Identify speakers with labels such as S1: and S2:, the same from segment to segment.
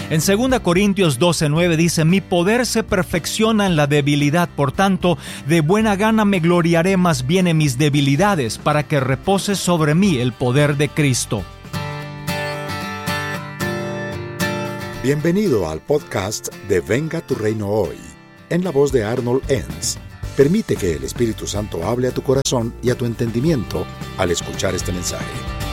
S1: En 2 Corintios 12:9 dice: mi poder se perfecciona en la debilidad, por tanto, de buena gana me gloriaré más bien en mis debilidades, para que repose sobre mí el poder de Cristo.
S2: Bienvenido al podcast de Venga tu Reino Hoy, en la voz de Arnold Enns. Permite que el Espíritu Santo hable a tu corazón y a tu entendimiento al escuchar este mensaje.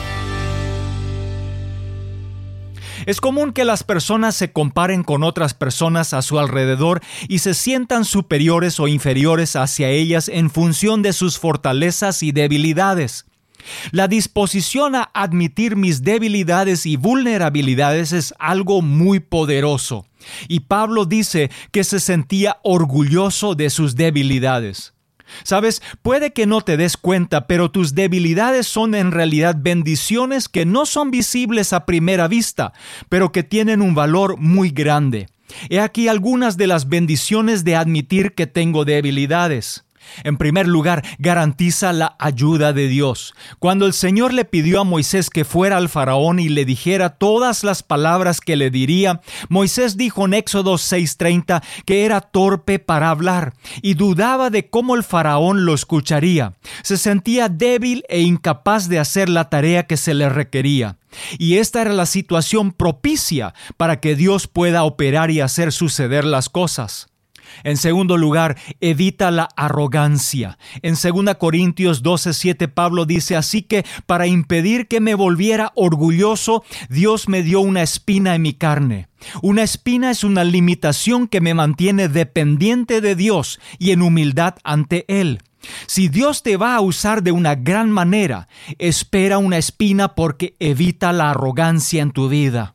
S1: Es común que las personas se comparen con otras personas a su alrededor y se sientan superiores o inferiores hacia ellas en función de sus fortalezas y debilidades. La disposición a admitir mis debilidades y vulnerabilidades es algo muy poderoso. Y Pablo dice que se sentía orgulloso de sus debilidades. Sabes, puede que no te des cuenta, pero tus debilidades son en realidad bendiciones que no son visibles a primera vista, pero que tienen un valor muy grande. He aquí algunas de las bendiciones de admitir que tengo debilidades. En primer lugar, garantiza la ayuda de Dios. Cuando el Señor le pidió a Moisés que fuera al faraón y le dijera todas las palabras que le diría, Moisés dijo en Éxodo 6:30 que era torpe para hablar y dudaba de cómo el faraón lo escucharía. Se sentía débil e incapaz de hacer la tarea que se le requería. Y esta era la situación propicia para que Dios pueda operar y hacer suceder las cosas. En segundo lugar, evita la arrogancia. En 2 Corintios 12:7 Pablo dice: así que para impedir que me volviera orgulloso, Dios me dio una espina en mi carne. Una espina es una limitación que me mantiene dependiente de Dios y en humildad ante Él. Si Dios te va a usar de una gran manera, espera una espina porque evita la arrogancia en tu vida.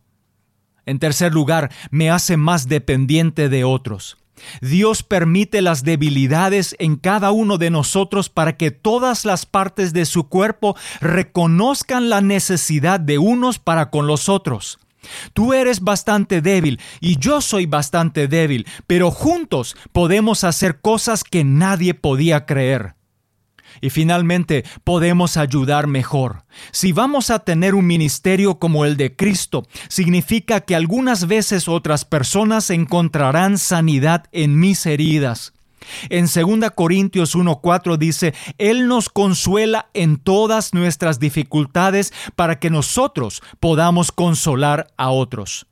S1: En tercer lugar, me hace más dependiente de otros. Dios permite las debilidades en cada uno de nosotros para que todas las partes de su cuerpo reconozcan la necesidad de unos para con los otros. Tú eres bastante débil y yo soy bastante débil, pero juntos podemos hacer cosas que nadie podía creer. Y finalmente, podemos ayudar mejor. Si vamos a tener un ministerio como el de Cristo, significa que algunas veces otras personas encontrarán sanidad en mis heridas. En 2 Corintios 1:4 dice: Él nos consuela en todas nuestras dificultades para que nosotros podamos consolar a otros.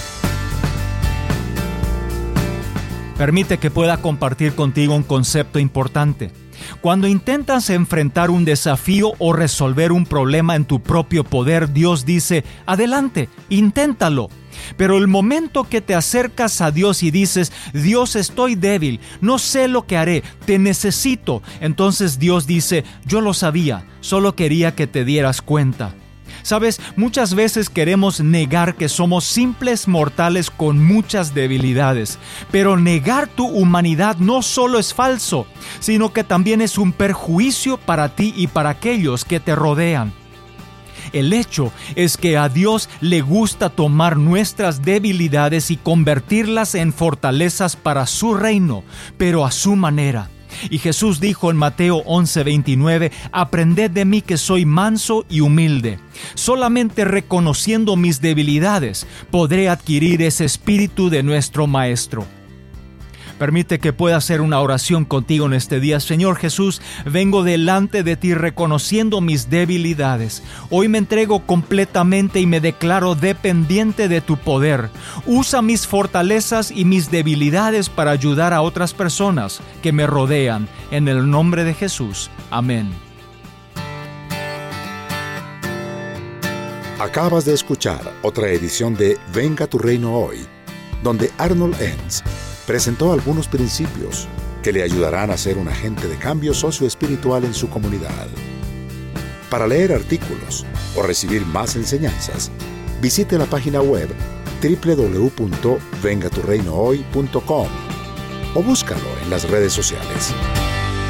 S1: Permite que pueda compartir contigo un concepto importante. Cuando intentas enfrentar un desafío o resolver un problema en tu propio poder, Dios dice: adelante, inténtalo. Pero el momento que te acercas a Dios y dices: Dios, estoy débil, no sé lo que haré, te necesito, entonces Dios dice: yo lo sabía, solo quería que te dieras cuenta. Sabes, muchas veces queremos negar que somos simples mortales con muchas debilidades, pero negar tu humanidad no solo es falso, sino que también es un perjuicio para ti y para aquellos que te rodean. El hecho es que a Dios le gusta tomar nuestras debilidades y convertirlas en fortalezas para su reino, pero a su manera. Y Jesús dijo en Mateo 11:29, aprended de mí que soy manso y humilde. Solamente reconociendo mis debilidades podré adquirir ese espíritu de nuestro Maestro. Permite que pueda hacer una oración contigo en este día. Señor Jesús, vengo delante de ti reconociendo mis debilidades. Hoy me entrego completamente y me declaro dependiente de tu poder. Usa mis fortalezas y mis debilidades para ayudar a otras personas que me rodean. En el nombre de Jesús. Amén.
S2: Acabas de escuchar otra edición de Venga tu Reino Hoy, donde Arnold Enns presentó algunos principios que le ayudarán a ser un agente de cambio socioespiritual en su comunidad. Para leer artículos o recibir más enseñanzas, visite la página web www.vengaturreinohoy.com o búscalo en las redes sociales.